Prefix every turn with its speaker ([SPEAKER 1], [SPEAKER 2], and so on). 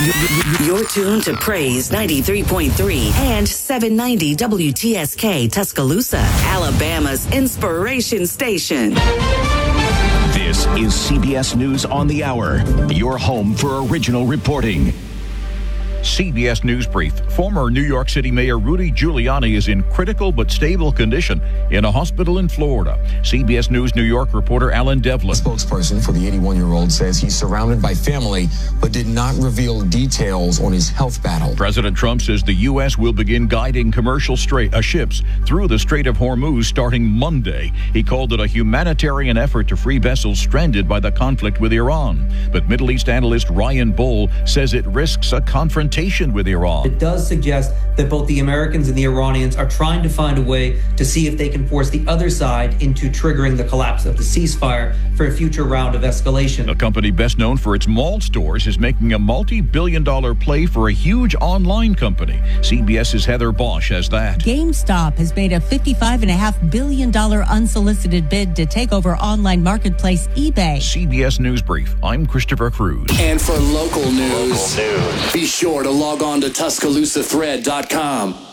[SPEAKER 1] You're tuned to Praise 93.3 and 790 WTSK Tuscaloosa, Alabama's inspiration station.
[SPEAKER 2] This is CBS News on the Hour, your home for original reporting. CBS News Brief. Former New York City Mayor Rudy Giuliani is in critical but stable condition in a hospital in Florida. CBS News New York reporter Alan Devlin.
[SPEAKER 3] A spokesperson for the 81-year-old says he's surrounded by family but did not reveal details on his health battle.
[SPEAKER 2] President Trump says the U.S. will begin guiding commercial ships through the Strait of Hormuz starting Monday. He called it a humanitarian effort to free vessels stranded by the conflict with Iran. But Middle East analyst Ryan Bull says it risks a confrontation with Iran.
[SPEAKER 4] It does suggest that both the Americans and the Iranians are trying to find a way to see if they can force the other side into triggering the collapse of the ceasefire for a future round of escalation.
[SPEAKER 2] A company best known for its mall stores is making a multi-billion-dollar play for a huge online company. CBS's Heather Bosch has that.
[SPEAKER 5] GameStop has made a $55.5 billion unsolicited bid to take over online marketplace eBay.
[SPEAKER 2] CBS News Brief. I'm Christopher Cruz.
[SPEAKER 6] And for local news, be sure to log on to TuscaloosaThread.com.